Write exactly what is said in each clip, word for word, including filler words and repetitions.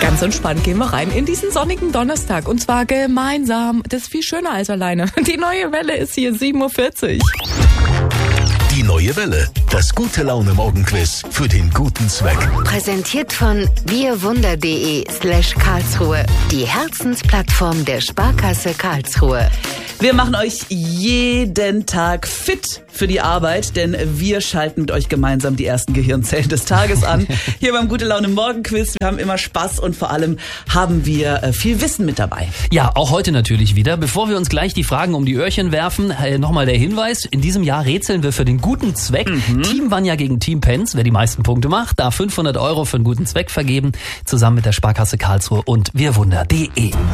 Ganz entspannt gehen wir rein in diesen sonnigen Donnerstag. Und zwar gemeinsam. Das ist viel schöner als alleine. Die neue Welle ist hier, sieben Uhr vierzig. Die neue Welle, das Gute-Laune-Morgenquiz für den guten Zweck. Präsentiert von wirwunder.de slash Karlsruhe, die Herzensplattform der Sparkasse Karlsruhe. Wir machen euch jeden Tag fit für die Arbeit, denn wir schalten mit euch gemeinsam die ersten Gehirnzellen des Tages an. Hier beim Gute-Laune-Morgenquiz. Wir haben immer Spaß und vor allem haben wir äh, viel Wissen mit dabei. Ja, auch heute natürlich wieder. Bevor wir uns gleich die Fragen um die Öhrchen werfen, äh, nochmal der Hinweis. In diesem Jahr rätseln wir für den guten Zweck. Mhm. Team Vanja gegen Team Penz. Wer die meisten Punkte macht, darf fünfhundert Euro für einen guten Zweck vergeben. Zusammen mit der Sparkasse Karlsruhe und wirwunder.de.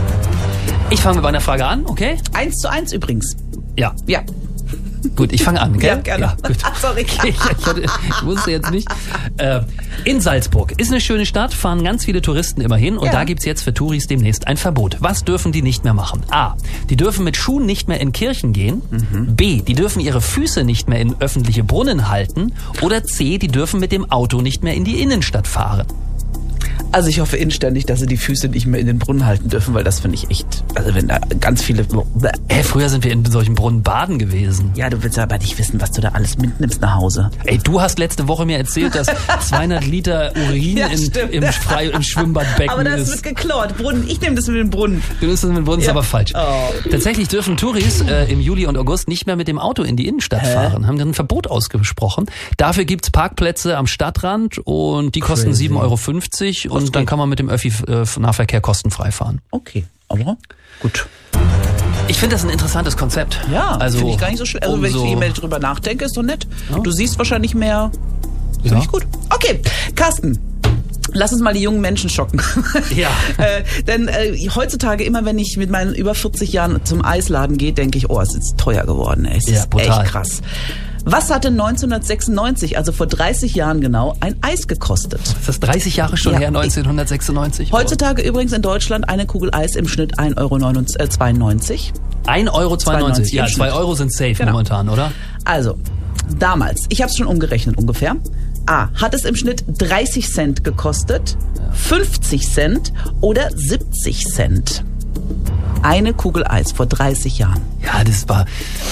Ich fange mit meiner Frage an, okay? Eins zu eins übrigens. Ja. Ja. Gut, ich fange an, gell? Ja, gerne. Ja, gut. Sorry. Okay, ich, hatte, ich wusste jetzt nicht. Äh, in Salzburg ist eine schöne Stadt, fahren ganz viele Touristen immer hin und Ja. da gibt's jetzt für Touris demnächst ein Verbot. Was dürfen die nicht mehr machen? A. Die dürfen mit Schuhen nicht mehr in Kirchen gehen. Mhm. B. Die dürfen ihre Füße nicht mehr in öffentliche Brunnen halten. Oder C. Die dürfen mit dem Auto nicht mehr in die Innenstadt fahren. Also ich hoffe inständig, dass sie die Füße nicht mehr in den Brunnen halten dürfen, weil das finde ich echt, also wenn da ganz viele... Hey, früher sind wir in solchen Brunnen baden gewesen. Ja, du willst aber nicht wissen, was du da alles mitnimmst nach Hause. Ey, du hast letzte Woche mir erzählt, dass zweihundert Liter Urin Ja, in, stimmt. im, Frei- im Schwimmbadbecken Aber das ist. wird geklaut. Brunnen, ich nehme das mit dem Brunnen. Du nimmst das mit dem Brunnen, ist Ja. aber falsch. Oh. Tatsächlich dürfen Touris äh, im Juli und August nicht mehr mit dem Auto in die Innenstadt Hä? fahren. Haben dann ein Verbot ausgesprochen. Dafür gibt's Parkplätze am Stadtrand und die kosten Crazy. sieben Euro fünfzig und Das dann geht. kann man mit dem Öffi-Nahverkehr kostenfrei fahren. Okay, aber gut. Ich finde das ein interessantes Konzept. Ja, also finde ich gar nicht so schlecht. Also wenn ich umso- je mehr drüber nachdenke, ist doch nett. Ja. Du siehst wahrscheinlich mehr. Finde Ja. ich gut. Okay, Carsten. Lass uns mal die jungen Menschen schocken. Ja. äh, denn äh, heutzutage, immer wenn ich mit meinen über vierzig Jahren zum Eisladen gehe, denke ich, oh, es ist teuer geworden. Ey. Es Ja, ist brutal. echt krass. Was hatte neunzehnhundertsechsundneunzig, also vor dreißig Jahren genau, ein Eis gekostet? Ist das dreißig Jahre schon Ja. her, neunzehnhundertsechsundneunzig? Heutzutage übrigens in Deutschland eine Kugel Eis im Schnitt ein Euro zweiundneunzig. ein Euro zweiundneunzig. Ja, im zwei Schnitt. Euro sind safe Genau. momentan, oder? Also, damals, ich habe es schon umgerechnet ungefähr. A, hat es im Schnitt dreißig Cent gekostet, fünfzig Cent oder siebzig Cent? Eine Kugel Eis vor dreißig Jahren. Ja, das war...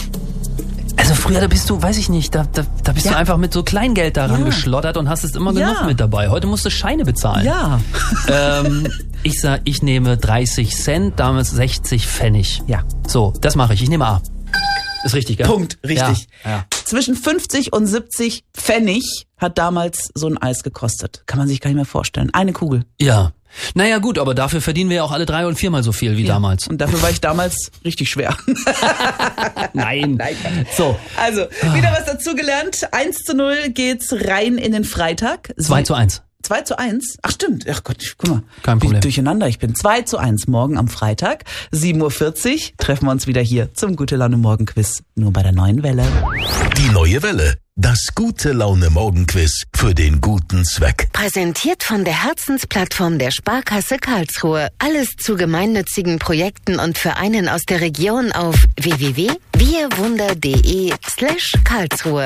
Also früher, da bist du, weiß ich nicht, da, da, da bist Ja. du einfach mit so Kleingeld daran Ja. geschlottert und hast es immer Ja. genug mit dabei. Heute musst du Scheine bezahlen. Ja. Ähm, ich sag, ich nehme dreißig Cent, damals sechzig Pfennig. Ja. So, das mache ich. Ich nehme A. Ist richtig, gell? Punkt, richtig. Ja, ja. Zwischen fünfzig und siebzig Pfennig hat damals so ein Eis gekostet. Kann man sich gar nicht mehr vorstellen. Eine Kugel. Ja. Naja gut, aber dafür verdienen wir ja auch alle drei- und viermal so viel wie Ja. damals. Und dafür war ich damals richtig schwer. Nein. Nein. So, Also, wieder was dazugelernt. eins zu null geht's rein in den Freitag. zwei zu eins. zwei zu eins? Ach stimmt. Ach Gott, ich- guck mal. Kein Wie Problem. durcheinander ich bin. zwei zu eins morgen am Freitag. sieben Uhr vierzig treffen wir uns wieder hier zum Gute-Laune-Morgen-Quiz. Nur bei der neuen Welle. Die neue Welle, das Gute-Laune-Morgenquiz für den guten Zweck. Präsentiert von der Herzensplattform der Sparkasse Karlsruhe. Alles zu gemeinnützigen Projekten und Vereinen aus der Region auf w w w punkt wirwunder punkt de slash Karlsruhe.